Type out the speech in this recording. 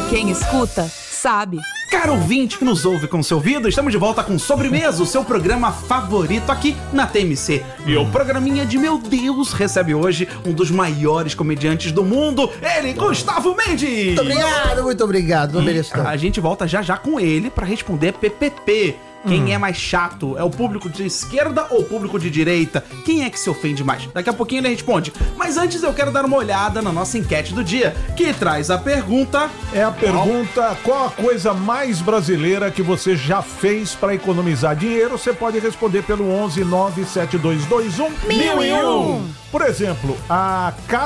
Quem escuta, sabe. Caro ouvinte que nos ouve com seu ouvido, estamos de volta com Sobremesa, o seu programa favorito aqui na TMC. E o programinha de meu Deus recebe hoje um dos maiores comediantes do mundo, ele, Gustavo Mendes! Muito obrigado, não mereço. A gente volta já já com ele pra responder PPP. Quem é mais chato? É o público de esquerda ou o público de direita? Quem é que se ofende mais? Daqui a pouquinho ele responde. Mas antes eu quero dar uma olhada na nossa enquete do dia, que traz a pergunta... É a pergunta, qual a coisa mais brasileira que você já fez para economizar dinheiro? Você pode responder pelo 11 97221 1001. Por exemplo, a